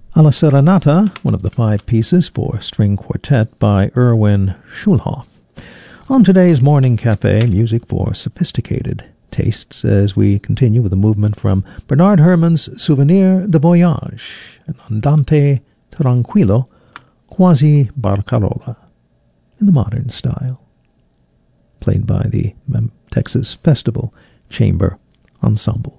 Alla Serenata, one of the 5 pieces for string quartet by Erwin Schulhoff. On today's Morning Cafe, music for sophisticated tastes as we continue with a movement from Bernard Herrmann's Souvenir de Voyage, an andante tranquillo, quasi barcarola, in the modern style, played by the Texas Festival Chamber Ensemble.